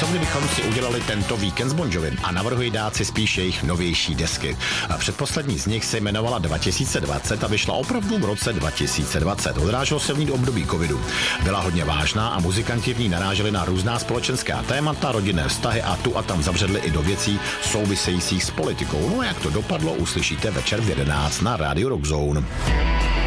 my bychom si udělali tento víkend s Bon Jovim a navrhuji dát si spíš jejich novější desky. A předposlední z nich se jmenovala 2020 a vyšla opravdu v roce 2020. Odráželo se v ní období covidu. Byla hodně vážná a muzikanti v ní naráželi na různá společenská témata, rodinné vztahy a tu a tam zabředli i do věcí souvisejících s politikou. No a jak to dopadlo, uslyšíte večer v 11 na Radio Rock Zone.